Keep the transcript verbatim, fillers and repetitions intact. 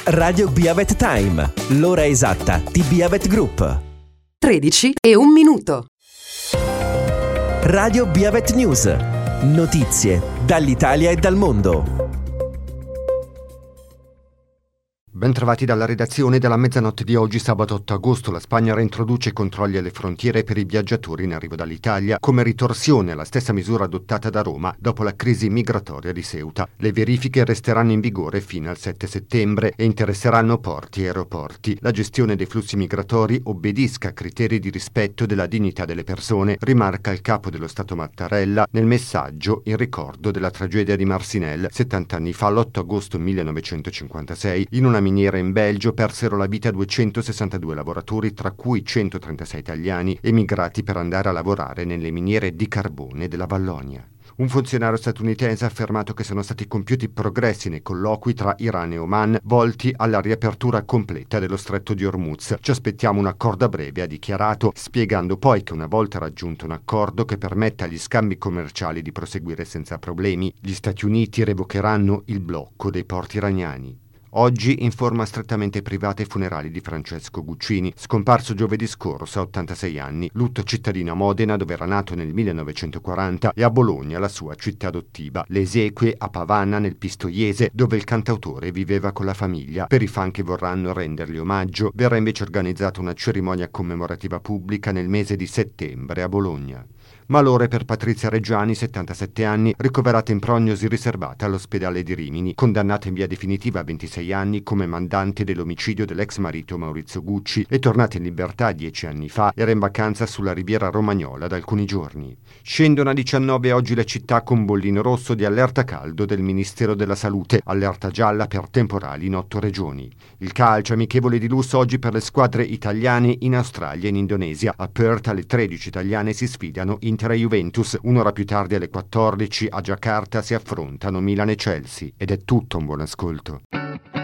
Radio Biavet Time, l'ora esatta di Biavet Group. tredici e un minuto. Radio Biavet News, notizie dall'Italia e dal mondo. Bentrovati dalla redazione. Dalla mezzanotte di oggi, sabato otto agosto, la Spagna reintroduce i controlli alle frontiere per i viaggiatori in arrivo dall'Italia, come ritorsione alla stessa misura adottata da Roma dopo la crisi migratoria di Ceuta. Le verifiche resteranno in vigore fino al sette settembre e interesseranno porti e aeroporti. La gestione dei flussi migratori obbedisca a criteri di rispetto della dignità delle persone, rimarca il capo dello Stato Mattarella nel messaggio in ricordo della tragedia di Marcinelle settanta anni fa, l'otto agosto millenovecentocinquantasei. In una miniera in Belgio persero la vita duecentosessantadue lavoratori, tra cui centotrentasei italiani, emigrati per andare a lavorare nelle miniere di carbone della Vallonia. Un funzionario statunitense ha affermato che sono stati compiuti progressi nei colloqui tra Iran e Oman volti alla riapertura completa dello stretto di Hormuz. Ci aspettiamo un accordo a breve, ha dichiarato, spiegando poi che una volta raggiunto un accordo che permetta agli scambi commerciali di proseguire senza problemi, gli Stati Uniti revocheranno il blocco dei porti iraniani. Oggi, in forma strettamente privata, i funerali di Francesco Guccini, scomparso giovedì scorso a ottantasei anni, lutto cittadino a Modena, dove era nato nel millenovecentoquaranta, e a Bologna, la sua città adottiva. Le esequie a Pavanna, nel Pistoiese, dove il cantautore viveva con la famiglia. Per i fan che vorranno rendergli omaggio, verrà invece organizzata una cerimonia commemorativa pubblica nel mese di settembre a Bologna. Malore per Patrizia Reggiani, settantasette anni, ricoverata in prognosi riservata all'ospedale di Rimini, condannata in via definitiva a ventisei anni come mandante dell'omicidio dell'ex marito Maurizio Gucci e tornata in libertà dieci anni fa, era in vacanza sulla Riviera Romagnola da alcuni giorni. Scendono a diciannove oggi le città con bollino rosso di allerta caldo del Ministero della Salute, allerta gialla per temporali in otto regioni. Il calcio, amichevole di lusso oggi per le squadre italiane in Australia e in Indonesia. A Perth alle tredici italiane si sfidano Inter e Juventus, un'ora più tardi alle quattordici a Giacarta si affrontano Milan e Chelsea. Ed è tutto, un buon ascolto.